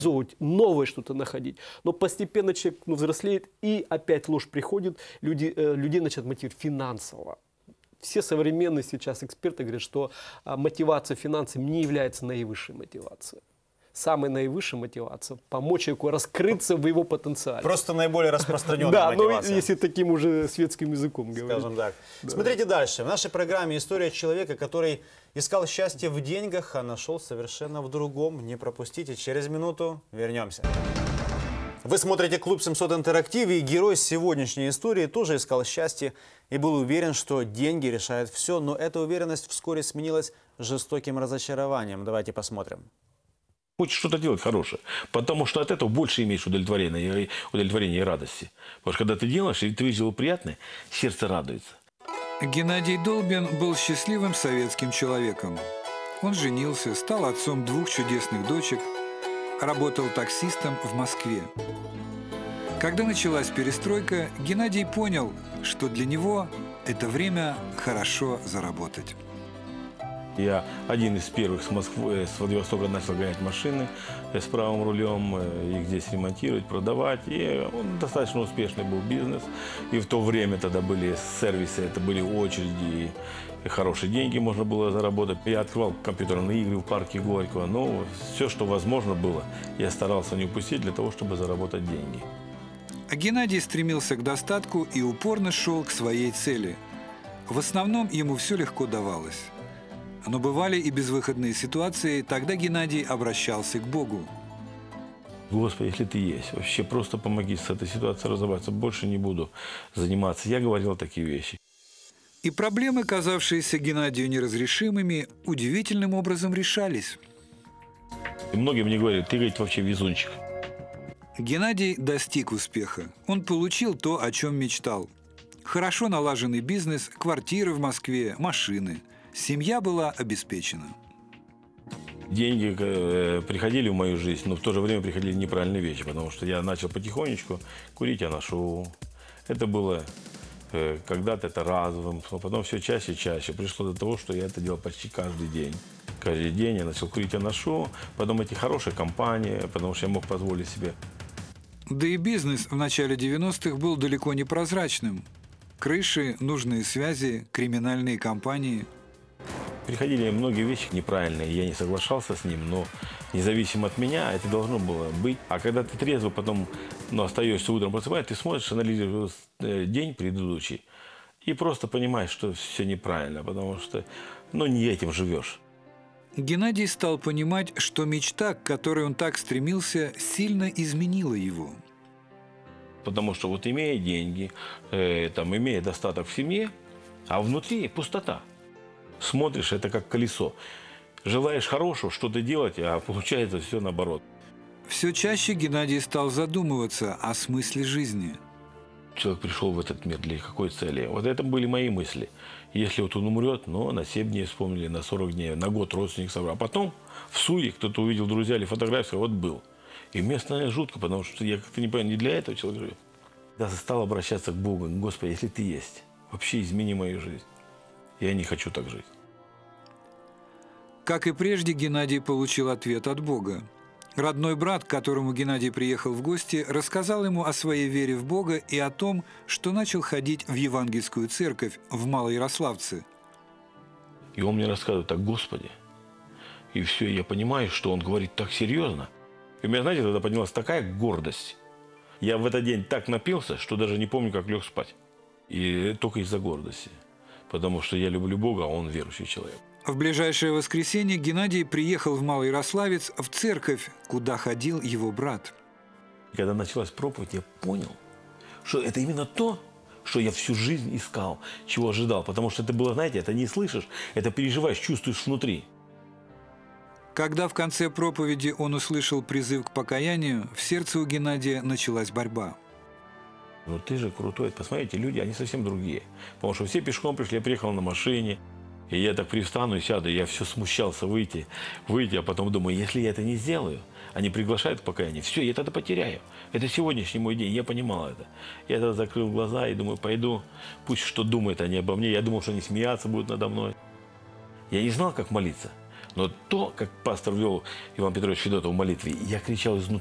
новое что-то находить. Но постепенно человек взрослеет, и опять ложь приходит, людей начинают мотивировать финансово. Все современные сейчас эксперты говорят, что мотивация финансами не является наивысшей мотивацией. Самая наивысшая мотивация – помочь человеку раскрыться в его потенциале. Просто наиболее распространенная Да, мотивация. ну если таким уже светским языком говорить. Скажем так. Смотрите дальше. В нашей программе история человека, который искал счастье в деньгах, а нашел совершенно в другом. Не пропустите, через минуту вернемся. Вы смотрите «Клуб 700 Интерактив», и герой сегодняшней истории тоже искал счастье и был уверен, что деньги решают все, но эта уверенность вскоре сменилась жестоким разочарованием. Давайте посмотрим. Хочешь что-то делать хорошее, потому что от этого больше имеешь удовлетворения и радости. Потому что когда ты делаешь, и ты видишь приятное, сердце радуется. Геннадий Долбин был счастливым советским человеком. Он женился, стал отцом 2 чудесных дочек, работал таксистом в Москве. Когда началась перестройка, Геннадий понял, что для него это время хорошо заработать. Я один из первых с Москвы, с Владивостока начал гонять машины с правым рулем, их здесь ремонтировать, продавать. И он достаточно успешный был бизнес. И в то время тогда были сервисы, это были очереди, и хорошие деньги можно было заработать. Я открывал компьютерные игры в парке Горького. Ну, все, что возможно было, я старался не упустить для того, чтобы заработать деньги. А Геннадий стремился к достатку и упорно шел к своей цели. В основном ему все легко давалось. Но бывали и безвыходные ситуации, тогда Геннадий обращался к Богу. Господи, если ты есть, вообще просто помоги с этой ситуацией разобраться, больше не буду заниматься. Я говорил такие вещи. И проблемы, казавшиеся Геннадию неразрешимыми, удивительным образом решались. И многие мне говорят, ты, говорит, вообще везунчик. Геннадий достиг успеха. Он получил то, о чем мечтал. Хорошо налаженный бизнес, квартиры в Москве, машины. Семья была обеспечена. Деньги приходили в мою жизнь, но в то же время приходили неправильные вещи, потому что я начал потихонечку курить, я ношу. Это было когда-то это разовым, но потом все чаще и чаще. Пришло до того, что я это делал почти каждый день. Каждый день я начал курить, я ношу. Потом эти хорошие компании, потому что я мог позволить себе. Да и бизнес в начале 90-х был далеко не прозрачным. Крыши, нужные связи, криминальные компании – Приходили многие вещи неправильные, я не соглашался с ним, но независимо от меня это должно было быть. А когда ты трезво потом остаешься утром, просыпаешься, ты смотришь, анализируешь день предыдущий и просто понимаешь, что все неправильно, потому что не этим живешь. Геннадий стал понимать, что мечта, к которой он так стремился, сильно изменила его. Потому что вот имея деньги, имея достаток в семье, а внутри пустота. Смотришь, это как колесо. Желаешь хорошего, что-то делать, а получается все наоборот. Все чаще Геннадий стал задумываться о смысле жизни. Человек пришел в этот мир для какой цели? Вот это были мои мысли. Если вот он умрет, на 7 дней вспомнили, на 40 дней, на год родственник собрал. А потом в суе кто-то увидел друзья или фотографию, вот был. И мне становилось жутко, потому что я как-то не понял, не для этого человека живет. Я стал обращаться к Богу. Господи, если ты есть, вообще измени мою жизнь. Я не хочу так жить. Как и прежде, Геннадий получил ответ от Бога. Родной брат, к которому Геннадий приехал в гости, рассказал ему о своей вере в Бога и о том, что начал ходить в евангельскую церковь в Малоярославце. И он мне рассказывает так: Господи. И все, я понимаю, что он говорит так серьезно. И у меня, знаете, тогда поднялась такая гордость. Я в этот день так напился, что даже не помню, как лег спать. И только из-за гордости. Потому что я люблю Бога, а он верующий человек. В ближайшее воскресенье Геннадий приехал в Малоярославец в церковь, куда ходил его брат. Когда началась проповедь, я понял, что это именно то, что я всю жизнь искал, чего ожидал. Потому что это было, знаете, это не слышишь, это переживаешь, чувствуешь внутри. Когда в конце проповеди он услышал призыв к покаянию, в сердце у Геннадия началась борьба. Ты же крутой. Посмотрите, люди, они совсем другие. Потому что все пешком пришли, я приехал на машине. И я так привстану и сяду, я все смущался выйти, а потом думаю, если я это не сделаю, они приглашают к покаянию, все, я тогда потеряю. Это сегодняшний мой день, я понимал это. Я тогда закрыл глаза и думаю, пойду, пусть что думают они обо мне. Я думал, что они смеяться будут надо мной. Я не знал, как молиться, Но то, как пастор вел Иван Петрович Федотов в молитве, я кричал изнутри.